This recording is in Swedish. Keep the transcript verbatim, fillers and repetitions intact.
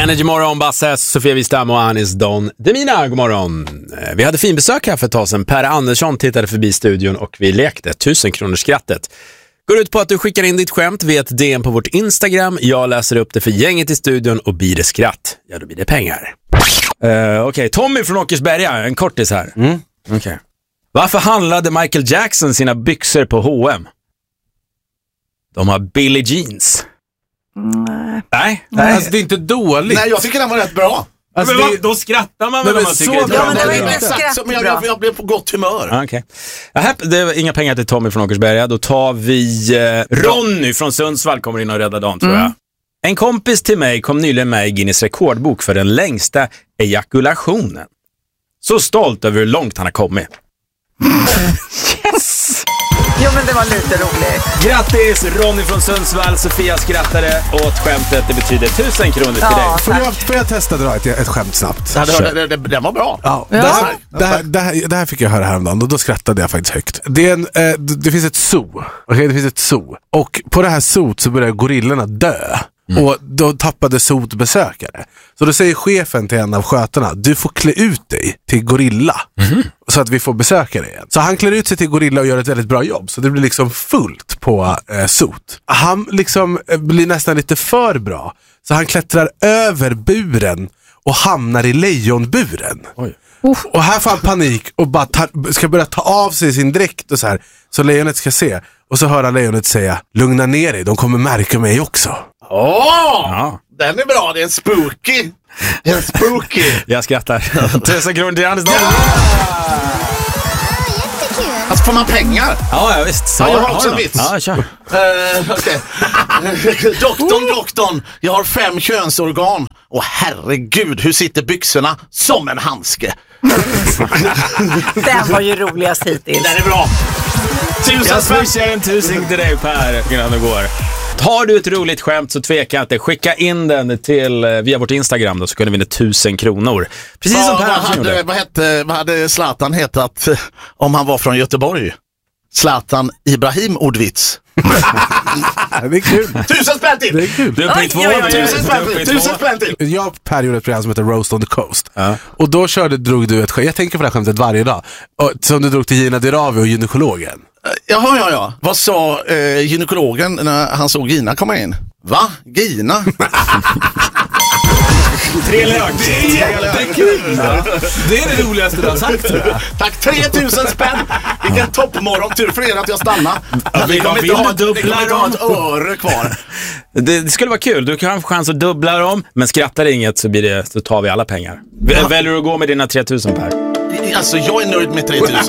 Energy morgon, Basse, Sofia Wistam och Anis Don Demina, god morgon. Vi hade fin besök här för ett tag sedan. Per Andersson tittade förbi studion och vi lekte tusen kronors skrattet. Går ut på att du skickar in ditt skämt via ett D M på vårt Instagram. Jag läser upp det för gänget i studion och blir det skratt, ja då blir det pengar. Uh, Okej, okay. Tommy från Åkersberga, en kortis här. Mm. Okay. Varför handlade Michael Jackson sina byxor på H och M? De har Billie Jeans. Nej. Nej, Nej. Alltså, det är inte dåligt. Nej, jag tycker den var rätt bra. Alltså, men det... Då skrattar man väl om man tycker det är bra. Ja, men det var inte skratt, men jag, jag, jag blev på gott humör. Ah, okay. Här, det är inga pengar till Tommy från Åkersberga. Då tar vi eh, Ronny från Sundsvall kommer in och räddar dagen, tror mm. jag. En kompis till mig kom nyligen med i Guinness rekordbok för den längsta ejakulationen. Så stolt över hur långt han har kommit. Yes! Jo, men det var lite roligt. Grattis Ronny från Sundsvall. Sofia skrattade åt skämtet. Det betyder tusen kronor till ja, dig. Får jag, får jag testa dra ett, ett skämt snabbt? Ja, det, det, det, det var bra. Ja, ja. Det, här, det, här, det, här, det här fick jag höra häromdagen och då skrattade jag faktiskt högt. Det, är en, eh, det finns ett zoo. Okay, det finns ett zoo. Och på det här zoot så börjar gorillorna dö. Mm. Och då tappade zoot besökare. Så då säger chefen till en av skötarna: du får klä ut dig till gorilla. Mm. Så att vi får besökare igen. Så han klär ut sig till gorilla och gör ett väldigt bra jobb. Så det blir liksom fullt på eh, zoot. Han liksom eh, blir nästan lite för bra. Så han klättrar över buren och hamnar i lejonburen. Oj. Uh. Och här får han panik och bara tar, ska börja ta av sig sin dräkt och så här. Så lejonet ska se. Och så hör han lejonet säga: lugna ner dig, de kommer märka mig också. Åh! Oh, ja. Den är bra, det är en spooky. Det är en spooky. Jag skrattar. Tusen kronor till Anders. Ja! Alltså får man pengar? Ja, ja visst. Så ja, jag har också en vits. Ja, kör. Uh, okay. doktorn, doktorn, jag har fem könsorgan. Och herregud, hur sitter byxorna som en handske? Den var ju roligast hittills. Den är bra. Tusen jag swishar en tusing till dig, Per, innan det går. Har du ett roligt skämt så tveka inte. Skicka in den till via vårt Instagram då, så kunde vi vinna tusen kronor. Precis ja, som Per vad hade, vad, hette, vad hade Zlatan hetat om han var från Göteborg? Zlatan Ibrahim Ordvits. Det är kul. Tusen spänn till! Det är kul. Du är på två. Tusen spänn till! Tusen spänn till! Jag och Per gjorde ett program som heter Roast on the Coast. Ja. Och då körde, drog du ett skämt. Jag tänker på det här skämtet varje dag. Och, som du drog till Gina Dirawi och gynekologen. Jaha, ja, ja. Vad sa eh, gynekologen när han såg Gina komma in? Va? Gina? Tre lök. Det är jättekul. Det är det roligaste du har sagt, tror jag. Tack, tre tusen spänn. Vilken toppmorgon. Tur för er att jag stannar. Ja, vi kommer inte ha dubbla ha ett öre kvar. Det, det skulle vara kul. Du kan ha en chans att dubbla dem, men skrattar inget så, blir det, så tar vi alla pengar. Ja. Väljer du att gå med dina tre tusen, Per? Alltså, jag är nöjd med tre tusen.